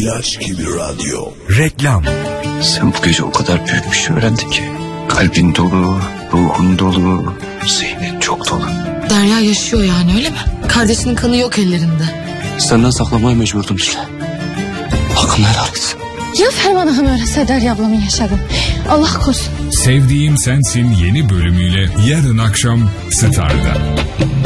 İlaç gibi radyo. Reklam. Sen bu gece o kadar büyük bir şey öğrendin ki. Kalbin dolu, ruhun dolu, zihnin çok dolu. Derya yaşıyor yani, öyle mi? Kardeşinin kanı yok ellerinde. Senden saklamaya mecburdum işte. Hakkımı helal etsin. Ya Ferman Hanım öğrense Derya ablamın yaşadım. Allah korusun. Sevdiğim Sensin yeni bölümüyle yarın akşam Star'da.